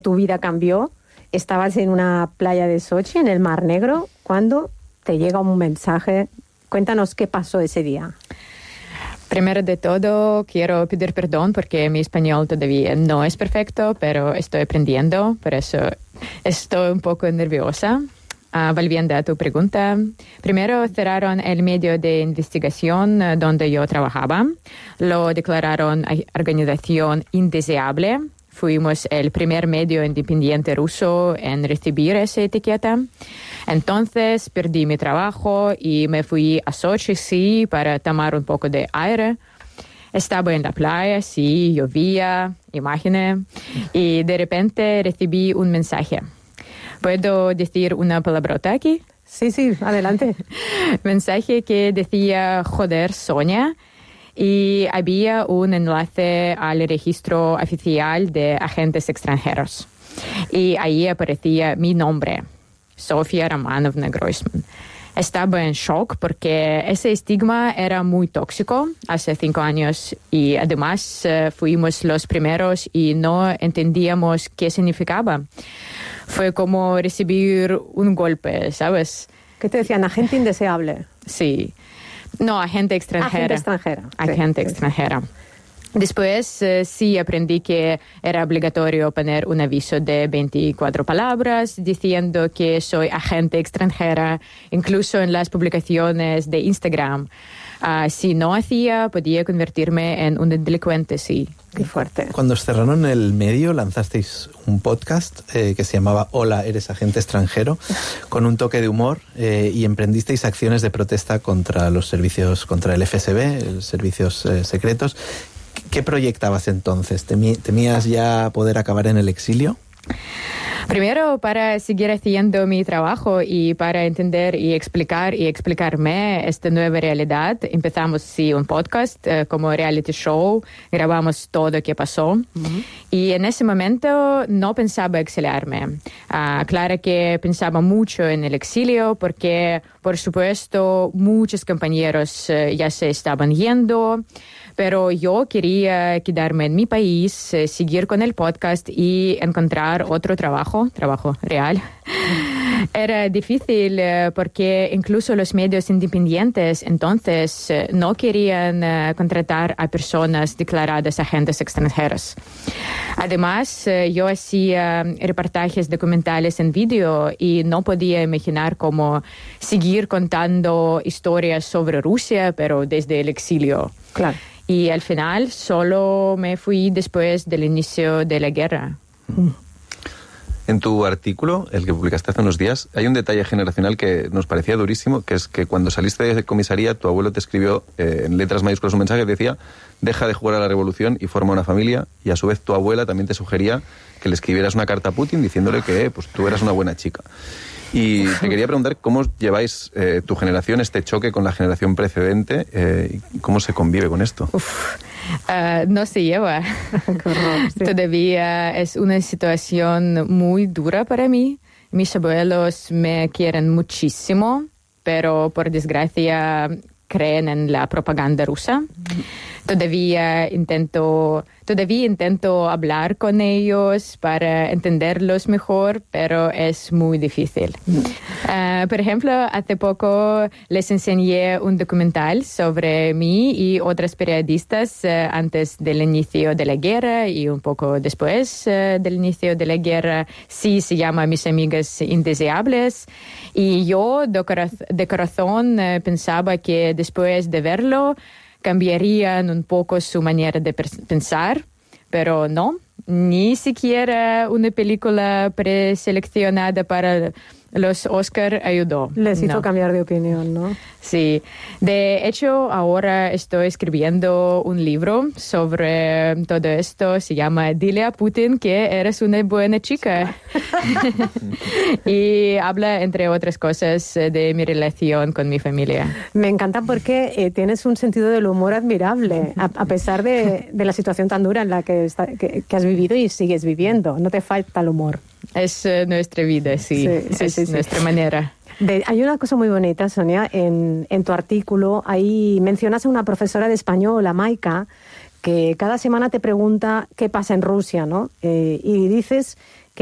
tu vida cambió. Estabas en una playa de Sochi, en el Mar Negro, cuando te llega un mensaje. Cuéntanos qué pasó ese día. Primero de todo, quiero pedir perdón porque mi español todavía no es perfecto, pero estoy aprendiendo, por eso estoy un poco nerviosa. Volviendo a tu pregunta, primero cerraron el medio de investigación donde yo trabajaba. Lo declararon organización indeseable. Fuimos el primer medio independiente ruso en recibir esa etiqueta. Entonces perdí mi trabajo y me fui a Sochi, sí, para tomar un poco de aire. Estaba en la playa, sí, llovía, imaginé, y de repente recibí un mensaje. ¿Puedo decir una palabrota aquí? Sí, adelante. Mensaje que decía, joder, Sonia. Y había un enlace al registro oficial de agentes extranjeros. Y ahí aparecía mi nombre, Sofia Romanovna Groisman. Estaba en shock porque ese estigma era muy tóxico hace 5 años y además fuimos los primeros y no entendíamos qué significaba. Fue como recibir un golpe, ¿sabes? ¿Qué te decían? ¿Agente indeseable? Sí. No, agente extranjera. Agente extranjera. Después sí aprendí que era obligatorio poner un aviso de 24 palabras diciendo que soy agente extranjera, incluso en las publicaciones de Instagram. Si no hacía, podía convertirme en un delincuente, sí. Qué fuerte. Cuando os cerraron el medio, lanzasteis un podcast que se llamaba Hola, eres agente extranjero, con un toque de humor y emprendisteis acciones de protesta contra los servicios, contra el FSB, los servicios secretos. ¿Qué proyectabas entonces? ¿Temías ya poder acabar en el exilio? Primero, para seguir haciendo mi trabajo y para entender y explicarme esta nueva realidad, empezamos un podcast como reality show, grabamos todo lo que pasó. Uh-huh. Y en ese momento no pensaba exiliarme. Claro que pensaba mucho en el exilio porque, por supuesto, muchos compañeros ya se estaban yendo. Pero yo quería quedarme en mi país, seguir con el podcast y encontrar otro trabajo real. Era difícil porque incluso los medios independientes entonces no querían contratar a personas declaradas agentes extranjeros. Además, yo hacía reportajes documentales en vídeo y no podía imaginar cómo seguir contando historias sobre Rusia, pero desde el exilio. Claro. Y al final solo me fui después del inicio de la guerra. En tu artículo, el que publicaste hace unos días, hay un detalle generacional que nos parecía durísimo, que es que cuando saliste de comisaría, tu abuelo te escribió en letras mayúsculas un mensaje que decía: deja de jugar a la revolución y forma una familia, y a su vez tu abuela también te sugería que le escribieras una carta a Putin diciéndole que pues, tú eras una buena chica. Y te quería preguntar cómo lleváis tu generación este choque con la generación precedente y cómo se convive con esto. No se lleva. Sí. Todavía es una situación muy dura para mí. Mis abuelos me quieren muchísimo, pero por desgracia creen en la propaganda rusa. Todavía intento hablar con ellos para entenderlos mejor, pero es muy difícil. Por ejemplo, hace poco les enseñé un documental sobre mí y otras periodistas antes del inicio de la guerra y un poco después del inicio de la guerra. Sí, se llama Mis amigas indeseables. Y yo de corazón pensaba que después de verlo cambiarían un poco su manera de pensar, pero no, ni siquiera una película preseleccionada para los Oscar ayudó. Les hizo cambiar de opinión, ¿no? Sí. De hecho, ahora estoy escribiendo un libro sobre todo esto. Se llama Dile a Putin que eres una buena chica. Y habla, entre otras cosas, de mi relación con mi familia. Me encanta porque tienes un sentido del humor admirable, a pesar de la situación tan dura en la que has vivido y sigues viviendo. No te falta el humor. Es nuestra vida, sí. Es nuestra manera. Hay una cosa muy bonita, Sonia, en tu artículo. Ahí mencionas a una profesora de español, a Maika, que cada semana te pregunta qué pasa en Rusia, ¿no? Y dices